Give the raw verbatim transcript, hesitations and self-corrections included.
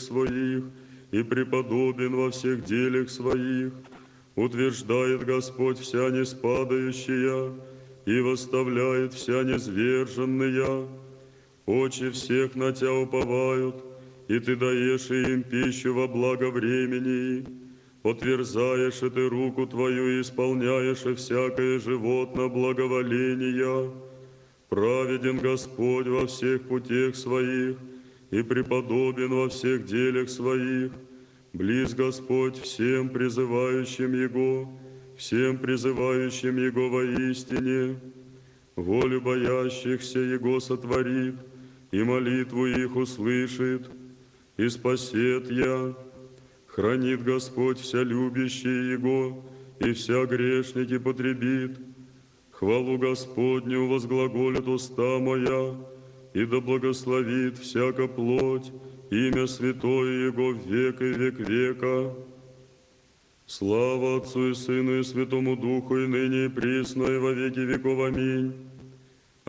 своих, и преподобен во всех делях своих. Утверждает Господь вся неспадающая, и восставляет вся низверженная. Очи всех на Тя уповают, и Ты даешь им пищу во благо времени. Отверзаешь и Ты руку Твою, и исполняешь и всякое животное благоволения. Праведен Господь во всех путях своих, и преподобен во всех делах своих. Близ Господь всем призывающим Его, всем призывающим Его воистине. Волю боящихся Его сотворит, и молитву их услышит, и спасет я. Хранит Господь вся любящие Его, и вся грешники потребит. Хвалу Господню возглаголит уста моя, и да благословит всяка плоть имя святое Его в век и век века. Слава Отцу и Сыну и Святому Духу, и ныне и присно, и во веки веков. Аминь.